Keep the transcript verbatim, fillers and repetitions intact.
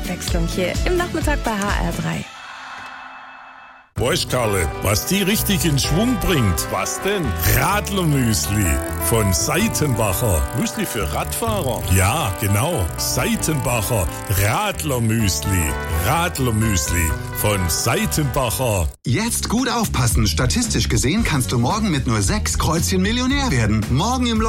Abwechslung hier im Nachmittag bei H R drei. Weißt Karle, was die richtig in Schwung bringt? Was denn? Radlermüsli von Seitenbacher. Müsli für Radfahrer? Ja, genau. Seitenbacher Radlermüsli. Radlermüsli von Seitenbacher. Jetzt gut aufpassen. Statistisch gesehen kannst du morgen mit nur sechs Kreuzchen Millionär werden. Morgen im